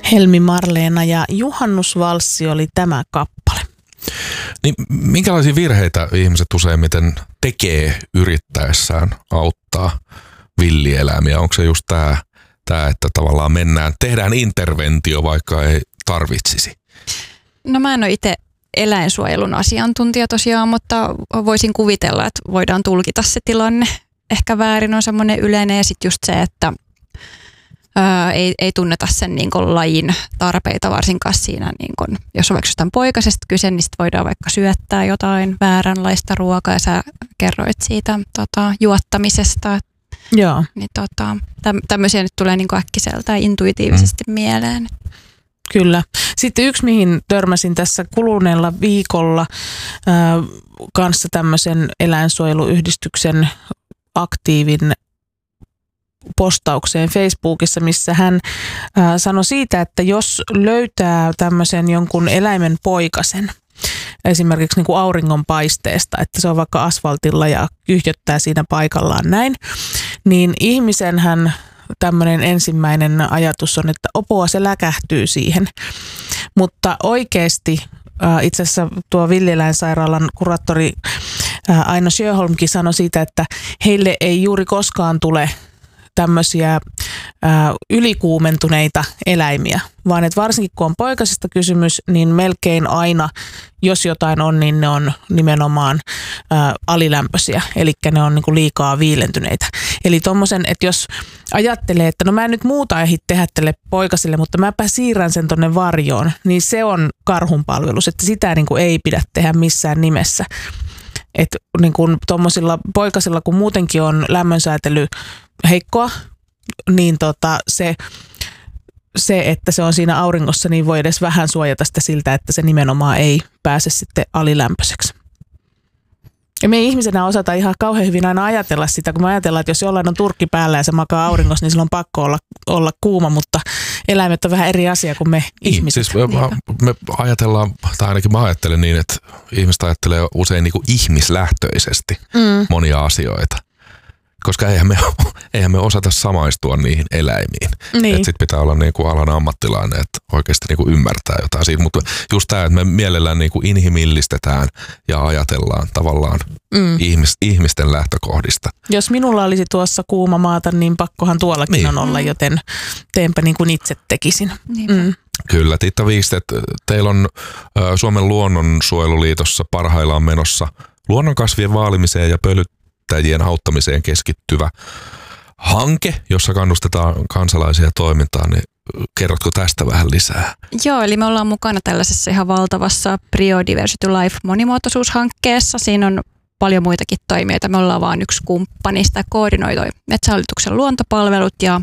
Helmi Marleena ja Juhannusvalssi oli tämä kappale. Niin, minkälaisia virheitä ihmiset useimmiten tekee yrittäessään auttaa villieläimiä? Onko se just tämä, että tavallaan tehdään interventio, vaikka ei tarvitsisi? No mä en ole itse eläinsuojelun asiantuntija tosiaan, mutta voisin kuvitella, että voidaan tulkita se tilanne ehkä väärin, on semmoinen yleinen, ja sitten just se, että ei tunneta sen niin kuin lajin tarpeita varsinkaan siinä, niin kuin, jos on vaikka jostain poikasesta kyse, niin sitten voidaan vaikka syöttää jotain vääränlaista ruokaa, ja sä kerroit siitä juottamisesta. Joo. Niin tämmöisiä nyt tulee niin kuin äkkiseltä ja intuitiivisesti mieleen. Kyllä. Sitten yksi, mihin törmäsin tässä kuluneella viikolla kanssa tämmöisen eläinsuojeluyhdistyksen aktiivin postaukseen Facebookissa, missä hän sanoi siitä, että jos löytää tämmöisen jonkun eläimen poikasen, esimerkiksi niin kuin auringonpaisteesta, että se on vaikka asfaltilla ja kyhjöttää siinä paikallaan näin, niin ihmisenhän tämmöinen ensimmäinen ajatus on, että opoa se läkähtyy siihen. Mutta oikeasti itse asiassa tuo villieläinsairaalan kuraattori Aino Sjöholmkin sanoi siitä, että heille ei juuri koskaan tule tämmöisiä ylikuumentuneita eläimiä, vaan että varsinkin kun on poikasesta kysymys, niin melkein aina, jos jotain on, niin ne on nimenomaan alilämpöisiä, eli ne on niinku liikaa viilentyneitä. Eli tommosen, että jos ajattelee, että no mä en nyt muuta ehdi tehdä tälle poikaselle, mutta mäpä siirrän sen tonne varjoon, niin se on karhunpalvelus, että sitä niinku ei pidä tehdä missään nimessä. Että niin kuin tuommoisilla poikasilla, kun muutenkin on lämmönsäätely heikkoa, niin se, että se on siinä auringossa, niin voi edes vähän suojata sitä siltä, että se nimenomaan ei pääse sitten alilämpöiseksi. Ja me ihmisenä osata ihan kauhean hyvin aina ajatella sitä, kun me ajatellaan, että jos jollain on turkki päällä ja se makaa auringossa, niin sillä on pakko olla kuuma, mutta eläimet on vähän eri asia kuin me ihmiset. Siis me ajatellaan, tai ainakin mä ajattelen niin, että ihmiset ajattelee usein niin kuin ihmislähtöisesti monia asioita. Koska eihän me osata samaistua niihin eläimiin. Niin. Että sit pitää olla niinku alan ammattilainen, että oikeasti niinku ymmärtää jotain siitä. Mutta just tämä, että me mielellään niinku inhimillistetään ja ajatellaan tavallaan ihmisten lähtökohdista. Jos minulla olisi tuossa kuuma maata, niin pakkohan tuollakin on olla, joten teenpä niin kuin itse tekisin. Kyllä, Titta Wikstedt, teillä on Suomen luonnonsuojeluliitossa parhaillaan menossa luonnonkasvien vaalimiseen ja pölyttäjien auttamiseen keskittyvä hanke, jossa kannustetaan kansalaisia toimintaan, niin kerrotko tästä vähän lisää? Joo, eli me ollaan mukana tällaisessa ihan valtavassa Biodiversity Life monimuotoisuushankkeessa. Siinä on paljon muitakin toimijoita. Me ollaan vain yksi kumppani, sitä koordinoi Metsähallituksen luontopalvelut ja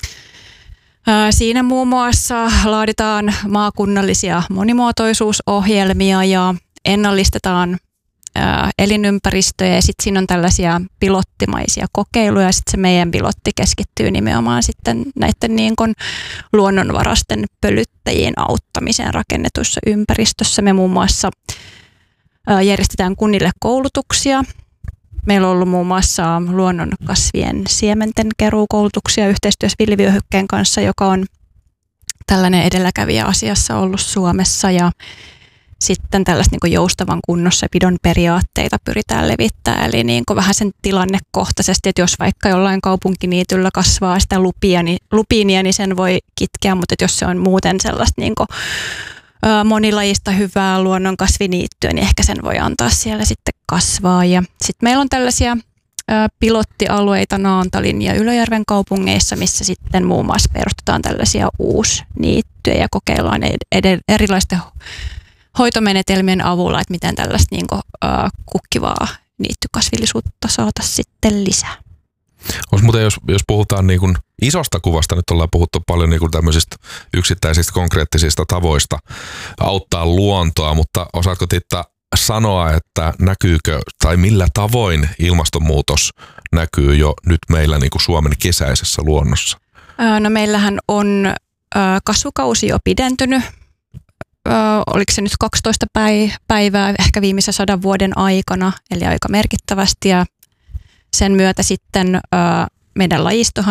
siinä muun muassa laaditaan maakunnallisia monimuotoisuusohjelmia ja ennallistetaan elinympäristöjä ja sitten siinä on tällaisia pilottimaisia kokeiluja ja sitten se meidän pilotti keskittyy nimenomaan sitten näiden niin kuin luonnonvarasten pölyttäjien auttamiseen rakennetuissa ympäristössä. Me muun muassa järjestetään kunnille koulutuksia. Meillä on ollut muun muassa luonnonkasvien siementen keruukoulutuksia yhteistyössä Villivyöhykkeen kanssa, joka on tällainen edelläkävijä asiassa ollut Suomessa ja sitten tällaista niin kuin joustavan kunnossapidon periaatteita pyritään levittämään, eli niin kuin vähän sen tilannekohtaisesti, että jos vaikka jollain kaupunkiniityllä kasvaa sitä lupiinia, niin sen voi kitkeä, mutta jos se on muuten sellaista niin kuin monilajista hyvää luonnonkasviniittyä, niin ehkä sen voi antaa siellä sitten kasvaa. Ja sitten meillä on tällaisia pilottialueita Naantalin ja Ylöjärven kaupungeissa, missä sitten muun muassa perustetaan tällaisia uusniittyjä ja kokeillaan erilaisten hoitomenetelmien avulla, että miten tällaista niin kuin, kukkivaa niittykasvillisuutta saataisiin sitten lisää. Mutta jos puhutaan niin kuin isosta kuvasta, nyt ollaan puhuttu paljon niin kuin tämmöisistä yksittäisistä konkreettisista tavoista auttaa luontoa, mutta osaatko Titta sanoa, että näkyykö tai millä tavoin ilmastonmuutos näkyy jo nyt meillä niin kuin Suomen kesäisessä luonnossa? No meillähän on kasvukausi jo pidentynyt. Oliko se nyt 12 päivää ehkä viimeisen 100 vuoden aikana, eli aika merkittävästi. Ja sen myötä sitten meidän lajistohan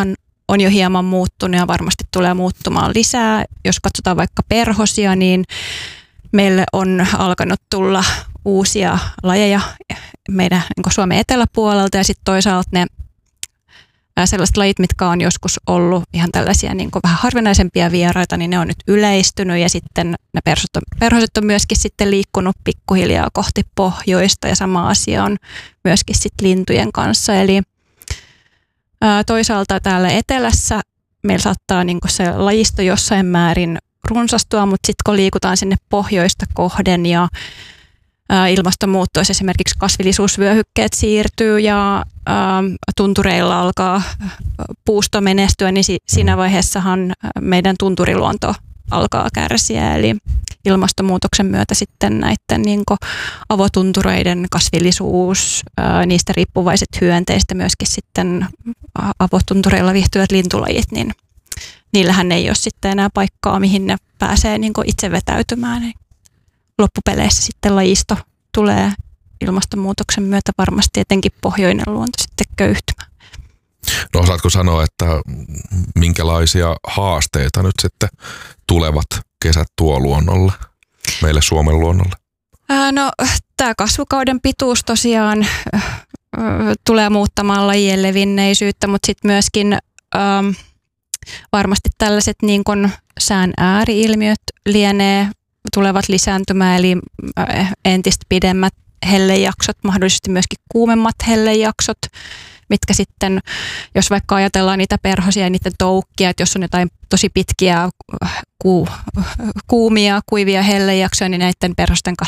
on jo hieman muuttunut ja varmasti tulee muuttumaan lisää. Jos katsotaan vaikka perhosia, niin meille on alkanut tulla uusia lajeja meidän niin Suomen eteläpuolelta ja sitten toisaalta ne sellaiset lajit, mitkä on joskus ollut ihan tällaisia niin vähän harvinaisempia vieraita, niin ne on nyt yleistynyt ja sitten ne perhoset on myöskin sitten liikkunut pikkuhiljaa kohti pohjoista ja sama asia on myöskin sitten lintujen kanssa. Eli toisaalta täällä etelässä meillä saattaa niin se lajisto jossain määrin runsastua, mutta sitten kun liikutaan sinne pohjoista kohden ja ilmaston muuttuessa esimerkiksi kasvillisuusvyöhykkeet siirtyy ja tuntureilla alkaa puusto menestyä, niin siinä vaiheessahan meidän tunturiluonto alkaa kärsiä. Eli ilmastonmuutoksen myötä sitten näiden niin avotuntureiden kasvillisuus, niistä riippuvaiset hyönteistä myöskin sitten avotuntureilla viihtyvät lintulajit, niin niillähän ei ole sitten enää paikkaa, mihin ne pääsee niin itse vetäytymään. Loppupeleissä sitten lajisto tulee ilmastonmuutoksen myötä varmasti etenkin pohjoinen luonto sitten köyhtymään. No osaatko sanoa, että minkälaisia haasteita nyt sitten tulevat kesät tuo luonnolle, meille Suomen luonnolle? No tämä kasvukauden pituus tosiaan tulee muuttamaan lajien levinneisyyttä, mutta sitten myöskin varmasti tällaiset niin kuin sään ääriilmiöt tulevat lisääntymään, eli entistä pidemmät hellejaksot, mahdollisesti myöskin kuumemmat hellejaksot, mitkä sitten, jos vaikka ajatellaan niitä perhosia ja niiden toukkia, että jos on jotain tosi pitkiä kuumia, kuivia hellejaksoja, niin näiden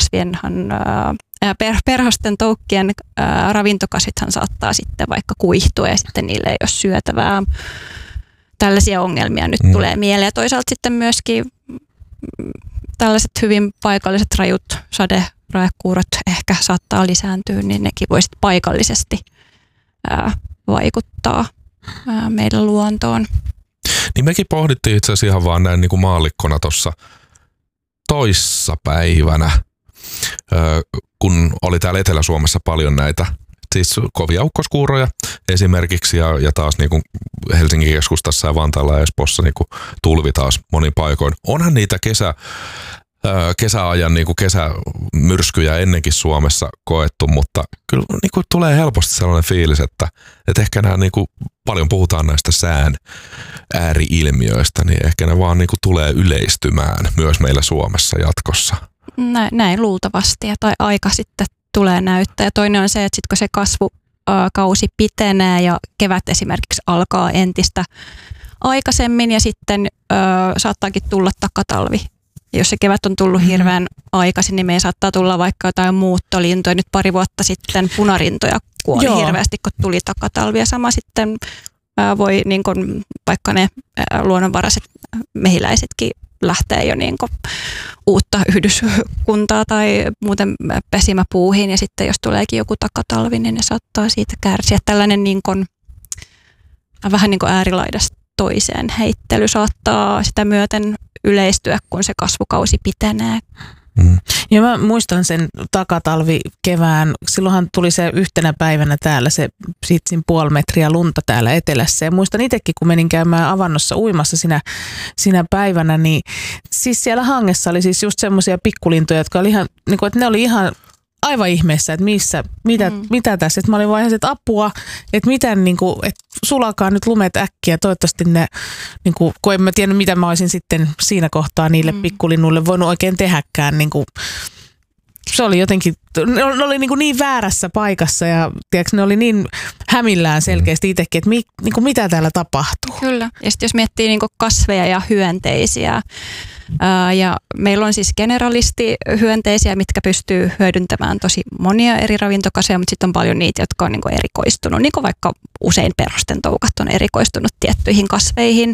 perhosten toukkien ravintokasvithan saattaa sitten vaikka kuihtua ja sitten niille ei ole syötävää. Tällaisia ongelmia nyt tulee mieleen. Ja toisaalta sitten myöskin tällaiset hyvin paikalliset rajut saderaekuurot ehkä saattaa lisääntyä, niin nekin voisi paikallisesti vaikuttaa meidän luontoon. Niin mekin pohdittiin itse asiassa ihan vaan näin niin kuin maallikkona tuossa toissapäivänä, kun oli täällä Etelä-Suomessa paljon näitä siis kovia ukkoskuuroja esimerkiksi ja taas niin kuin Helsingin keskustassa ja Vantaalla ja Espoossa niin kuin tulvi taas monin paikoin. Onhan niitä kesäajan niin kuin kesämyrskyjä ennenkin Suomessa koettu, mutta kyllä niin kuin tulee helposti sellainen fiilis, että ehkä nämä niin kuin, paljon puhutaan näistä sään ääriilmiöistä, niin ehkä ne vaan niin kuin tulee yleistymään myös meillä Suomessa jatkossa. Näin luultavasti, tai aika sitten tulee näyttää. Ja toinen on se, että sitten kun se kasvukausi pitenee ja kevät esimerkiksi alkaa entistä aikaisemmin ja sitten saattaakin tulla takatalvi. Ja jos se kevät on tullut hirveän aikaisin, niin meidän saattaa tulla vaikka jotain muuttolintoja. Nyt pari vuotta sitten punarintoja kuoli hirveästi, kun tuli takatalvi. Ja sama sitten voi niin kun, vaikka ne luonnonvaraiset mehiläisetkin lähtee jo niin kuin uutta yhdyskuntaa tai muuten pesimäpuuhiin ja sitten jos tuleekin joku takatalvi, niin ne saattaa siitä kärsiä. Tällainen niin kuin, vähän niin kuin äärilaidasta toiseen heittely saattaa sitä myöten yleistyä, kun se kasvukausi pitenee. Ja mä muistan sen takatalvikevään. Silloinhan tuli se yhtenä päivänä täällä se 7,5 metriä lunta täällä etelässä. Ja muistan itsekin, kun menin käymään avannossa uimassa sinä päivänä, niin siis siellä hangessa oli siis just semmoisia pikkulintuja, jotka oli ihan, niin kuin, että ne oli ihan aivan ihmeessä, että mitä tässä. Että mä olin vaan ihan, että apua, että miten, niin kuin, että sulakaa nyt lumet äkkiä. Toivottavasti ne, niin kuin, kun en mä tiennyt, mitä mä olisin sitten siinä kohtaa niille pikkulinnuille voinut oikein tehdäkään. Niin kuin, se oli jotenkin, ne oli niin väärässä paikassa ja tiedätkö, ne oli niin hämillään selkeästi itsekin, että mitä täällä tapahtuu. Kyllä. Ja sitten jos miettii niin kuin kasveja ja hyönteisiä, ja meillä on siis generalistihyönteisiä, mitkä pystyy hyödyntämään tosi monia eri ravintokasveja, mutta sitten on paljon niitä, jotka on niin kuin erikoistunut, niin kuin vaikka usein perhosten toukat on erikoistunut tiettyihin kasveihin.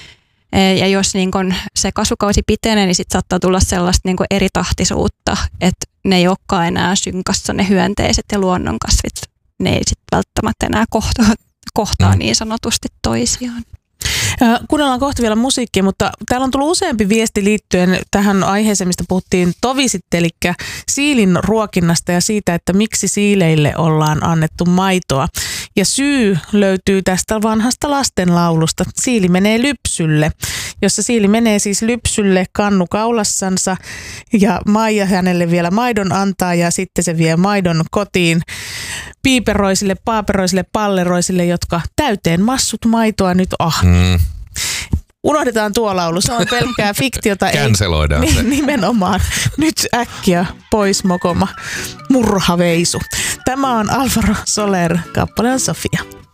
Ja jos niin kun se kasvukausi pitenee, niin sitten saattaa tulla sellaista niin kun eritahtisuutta, että ne ei olekaan enää synkassa ne hyönteiset ja luonnonkasvit. Ne ei sitten välttämättä enää kohtaa niin sanotusti toisiaan. Kuunnellaan kohta vielä musiikkia, mutta täällä on tullut useampi viesti liittyen tähän aiheeseen, mistä puhuttiin tovisit, eli siilin ruokinnasta ja siitä, että miksi siileille ollaan annettu maitoa. Ja syy löytyy tästä vanhasta lastenlaulusta. Siili menee lypsylle, jossa Siili menee siis lypsylle kannu kaulassansa ja Maija hänelle vielä maidon antaa ja sitten se vie maidon kotiin piiperoisille, paaperoisille, palleroisille, jotka täyteen massut maitoa nyt Unohdetaan tuo laulu, se on pelkkää fiktiota. Canceloidaan se. Nimenomaan. Nyt äkkiä pois mokoma murhaveisu. Tämä on Alvaro Soler, kappale on Sofia.